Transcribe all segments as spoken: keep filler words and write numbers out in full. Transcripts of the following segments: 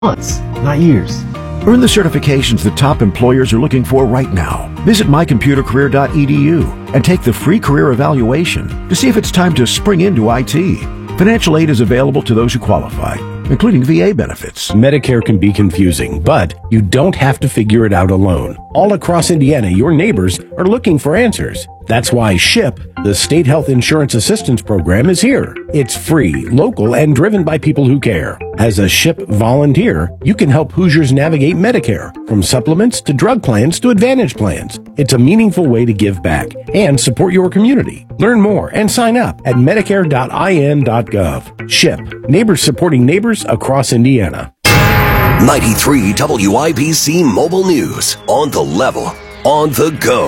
months, not years. Earn the certifications that top employers are looking for right now. Visit my computer career dot e d u and take the free career evaluation to see if it's time to spring into I T. Financial aid is available to those who qualify, including V A benefits. Medicare can be confusing, but you don't have to figure it out alone. All across Indiana, your neighbors are looking for answers. That's why SHIP, the State Health Insurance Assistance Program, is here. It's free, local, and driven by people who care. As a SHIP volunteer, you can help Hoosiers navigate Medicare, from supplements to drug plans to Advantage plans. It's a meaningful way to give back and support your community. Learn more and sign up at medicare dot i n dot gov. SHIP, neighbors supporting neighbors across Indiana. ninety-three W I B C Mobile News. On the level, on the go.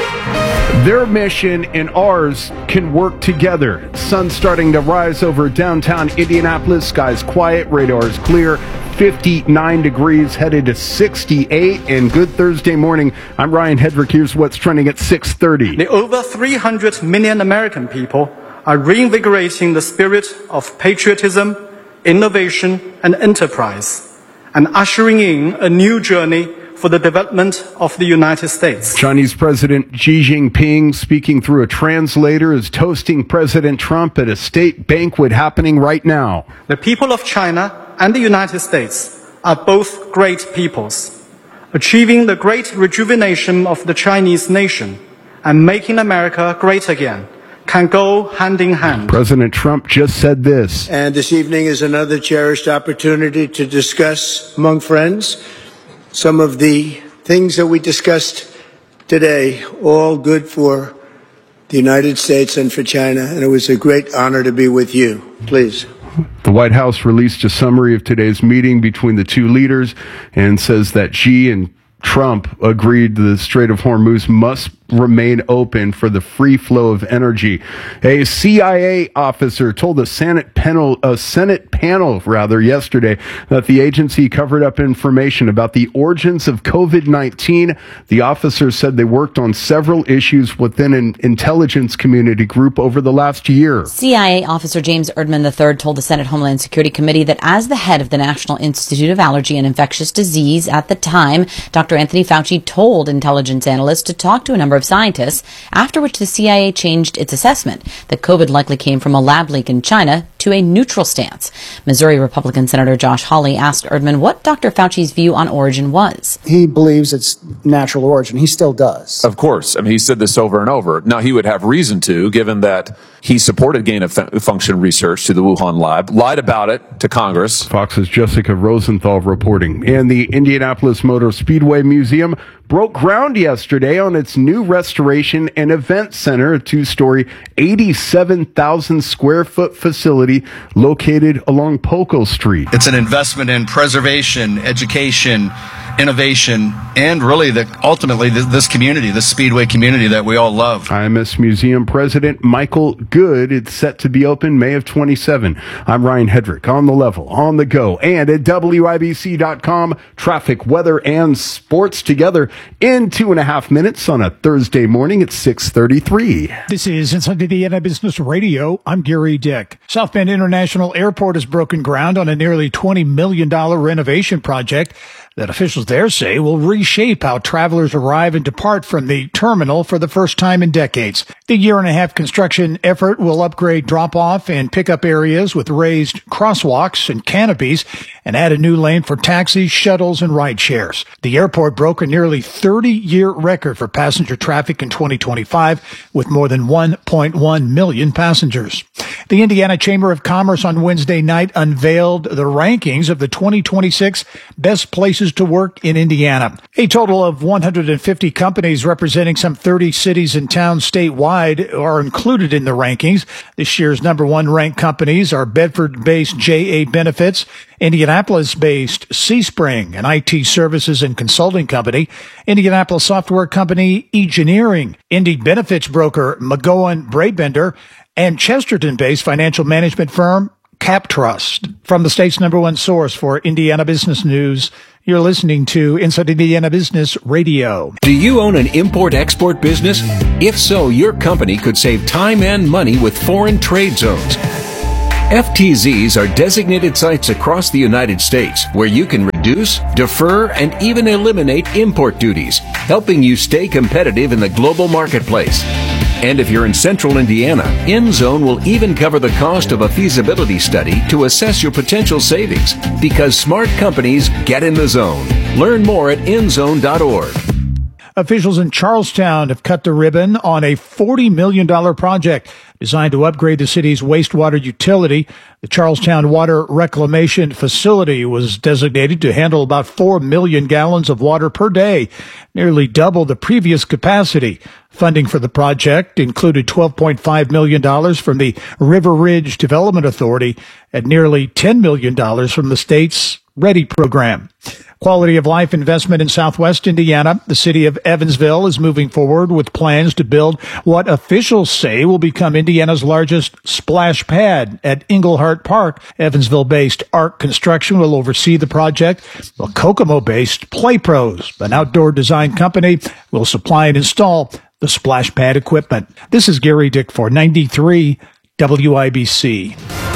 Their mission and ours can work together. Sun starting to rise over downtown Indianapolis. Skies quiet, radar is clear. fifty-nine degrees, headed to sixty-eight. And good Thursday morning. I'm Ryan Hedrick. Here's what's trending at six thirty. The over three hundred million American people are reinvigorating the spirit of patriotism, innovation, and enterprise, and ushering in a new journey for the development of the United States. Chinese President Xi Jinping, speaking through a translator, is toasting President Trump at a state banquet happening right now. The people of China and the United States are both great peoples. Achieving the great rejuvenation of the Chinese nation and making America great again can go hand in hand. President Trump just said this. And this evening is another cherished opportunity to discuss among friends some of the things that we discussed today, all good for the United States and for China, and it was a great honor to be with you. Please. The White House released a summary of today's meeting between the two leaders and says that Xi and Trump agreed the Strait of Hormuz must remain open for the free flow of energy. A C I A officer told a Senate panel, a Senate panel rather, yesterday that the agency covered up information about the origins of COVID nineteen. The officer said they worked on several issues within an intelligence community group over the last year. C I A officer James Erdman the third told the Senate Homeland Security Committee that as the head of the National Institute of Allergy and Infectious Disease at the time, Doctor Anthony Fauci told intelligence analysts to talk to a number of scientists, after which the C I A changed its assessment that COVID likely came from a lab leak in China to a neutral stance. Missouri Republican Senator Josh Hawley asked Erdman what Doctor Fauci's view on origin was. He believes it's natural origin. He still does. Of course. I mean, he said this over and over. Now, he would have reason to, given that he supported gain-of-function research to the Wuhan lab, lied about it to Congress. Fox's Jessica Rosenthal reporting. And the Indianapolis Motor Speedway Museum broke ground yesterday on its new restoration and event center, a two-story, eighty-seven thousand square foot facility located along Poco Street. It's an investment in preservation, education, innovation, and really the, ultimately this community, this Speedway community that we all love. I M S Museum President Michael Good. It's set to be open May of twenty-seven. I'm Ryan Hedrick, on the level, on the go, and at W I B C dot com. Traffic, weather, and sports together in two and a half minutes on a Thursday morning at six thirty-three. This is Inside Indiana Business Radio. I'm Gary Dick. South Bend International Airport has broken ground on a nearly twenty million dollars renovation project that officials there say will reshape how travelers arrive and depart from the terminal for the first time in decades. The year and a half construction effort will upgrade drop-off and pickup areas with raised crosswalks and canopies and add a new lane for taxis, shuttles, and ride shares. The airport broke a nearly thirty-year record for passenger traffic in twenty twenty-five with more than one point one million passengers. The Indiana Chamber of Commerce on Wednesday night unveiled the rankings of the twenty twenty-six best places to work in Indiana. A total of one hundred fifty companies representing some thirty cities and towns statewide are included in the rankings. This year's number one ranked companies are Bedford-based J A Benefits, Indianapolis-based Seaspring, an I T services and consulting company, Indianapolis software company Engineering, Indy benefits broker McGowan Brabender, and Chesterton-based financial management firm CapTrust. From the state's number one source for Indiana business news, you're listening to Inside Indiana Business Radio. Do you own an import-export business? If so, your company could save time and money with foreign trade zones. F T Zs are designated sites across the United States where you can reduce, defer, and even eliminate import duties, helping you stay competitive in the global marketplace. And if you're in central Indiana, InZone will even cover the cost of a feasibility study to assess your potential savings, because smart companies get in the zone. Learn more at in zone dot org. Officials in Charlestown have cut the ribbon on a forty million dollars project designed to upgrade the city's wastewater utility. The Charlestown Water Reclamation Facility was designated to handle about four million gallons of water per day, nearly double the previous capacity. Funding for the project included twelve point five million dollars from the River Ridge Development Authority and nearly ten million dollars from the state's READY program. Quality of life investment in Southwest Indiana. The city of Evansville is moving forward with plans to build what officials say will become Indiana's largest splash pad at Englehart Park. Evansville-based ARC Construction will oversee the project, while Kokomo-based PlayPros, an outdoor design company, will supply and install the splash pad equipment. This is Gary Dick for ninety-three W I B C.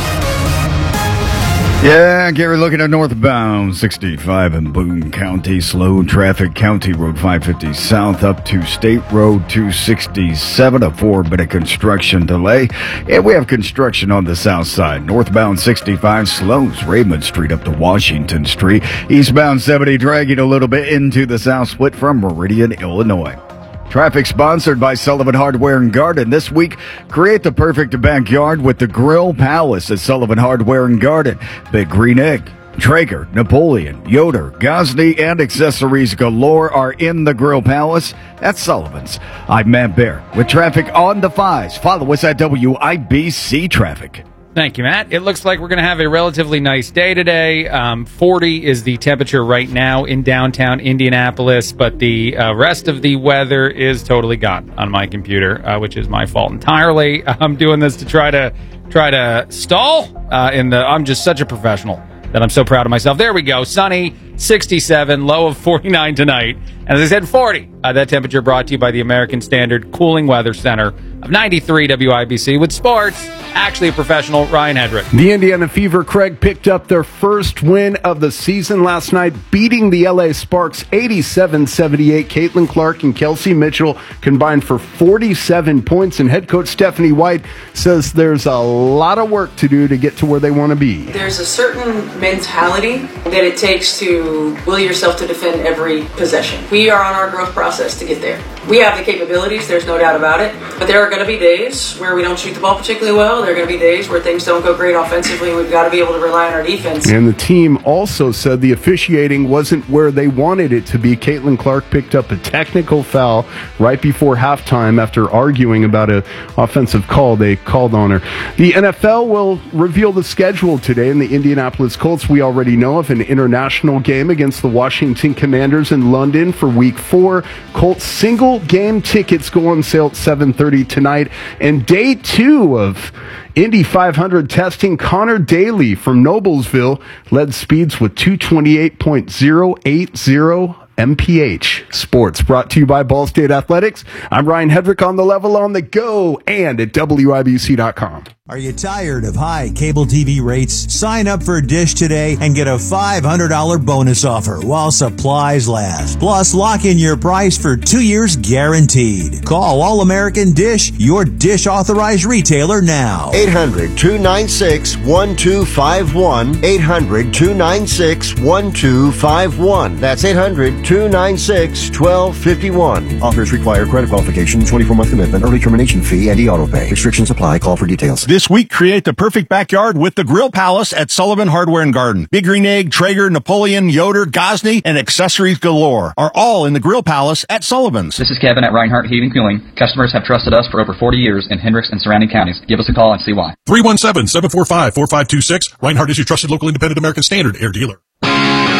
Yeah, Gary, looking at northbound sixty-five in Boone County. Slow traffic, County Road five fifty south up to State Road two sixty-seven. A four-minute construction delay. And we have construction on the south side. Northbound sixty-five slows Raymond Street up to Washington Street. Eastbound seventy dragging a little bit into the south split from Meridian, Illinois. Traffic sponsored by Sullivan Hardware and Garden. This week, create the perfect backyard with the Grill Palace at Sullivan Hardware and Garden. Big Green Egg, Traeger, Napoleon, Yoder, Gosney, and accessories galore are in the Grill Palace at Sullivan's. I'm Matt Bear with traffic on the fives. Follow us at W I B C Traffic. Thank you, Matt. It looks like we're going to have a relatively nice day today. Um, forty is the temperature right now in downtown Indianapolis, but the uh, rest of the weather is totally gone on my computer, uh, which is my fault entirely. I'm doing this to try to try to stall uh, in the. I'm just such a professional that I'm so proud of myself. There we go. Sunny, sixty-seven, low of forty-nine tonight. And as I said, forty. Uh, that temperature brought to you by the American Standard Cooling Weather Center of ninety-three W I B C with sports. Actually a professional, Ryan Hedrick. The Indiana Fever, Craig, picked up their first win of the season last night, beating the L A Sparks eighty-seven seventy-eight. Caitlin Clark and Kelsey Mitchell combined for forty-seven points, and head coach Stephanie White says there's a lot of work to do to get to where they want to be. There's a certain mentality that it takes to will yourself to defend every possession. We are on our growth process to get there. We have the capabilities, there's no doubt about it, but there are going to be days where we don't shoot the ball particularly well. There are going to be days where things don't go great offensively. We've got to be able to rely on our defense. And the team also said the officiating wasn't where they wanted it to be. Caitlin Clark picked up a technical foul right before halftime after arguing about an offensive call they called on her. The N F L will reveal the schedule today, and the Indianapolis Colts, we already know of an international game against the Washington Commanders in London for week four. Colts single game tickets go on sale at seven thirty tonight. And day two of Indy five hundred testing, Connor Daly from Noblesville led speeds with two twenty-eight point oh eight oh M P H. Sports brought to you by Ball State Athletics. I'm Ryan Hedrick on the level, on the go, and at W I B C dot com. Are you tired of high cable T V rates? Sign up for Dish today and get a five hundred dollars bonus offer while supplies last. Plus, lock in your price for two years guaranteed. Call All American Dish, your Dish authorized retailer now. eight hundred, two nine six, one two five one. eight hundred, two nine six, one two five one. That's eight hundred, two nine six, one two five one. Offers require credit qualification, twenty-four month commitment, early termination fee, and e-auto pay. Restrictions apply. Call for details. This week, create the perfect backyard with the Grill Palace at Sullivan Hardware and Garden. Big Green Egg, Traeger, Napoleon, Yoder, Gosney, and accessories galore are all in the Grill Palace at Sullivan's. This is Kevin at Reinhardt Heating and Cooling. Customers have trusted us for over forty years in Hendricks and surrounding counties. Give us a call and see why. three one seven, seven four five, four five two six. Reinhardt is your trusted local independent American Standard Air dealer.